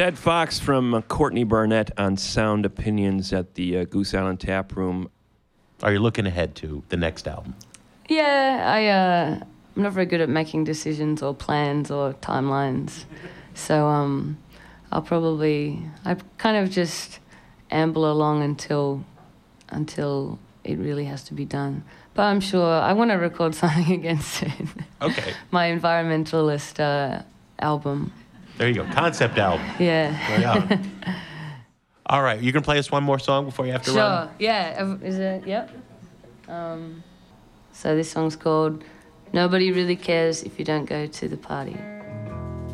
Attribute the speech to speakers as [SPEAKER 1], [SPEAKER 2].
[SPEAKER 1] Dead Fox from Courtney Barnett on Sound Opinions at the Goose Island Tap Room.
[SPEAKER 2] Are you looking ahead to the next album?
[SPEAKER 3] Yeah, I'm not very good at making decisions or plans or timelines. So I kind of just amble along until it really has to be done. But I'm sure I want to record something again soon.
[SPEAKER 2] Okay.
[SPEAKER 3] My environmentalist album.
[SPEAKER 2] There you go. Concept album.
[SPEAKER 3] Yeah.
[SPEAKER 2] Right on. All right. You can play us one more song before you have to run?
[SPEAKER 3] Sure. Yeah. Is it? Yep. So this song's called Nobody Really Cares If You Don't Go to the Party.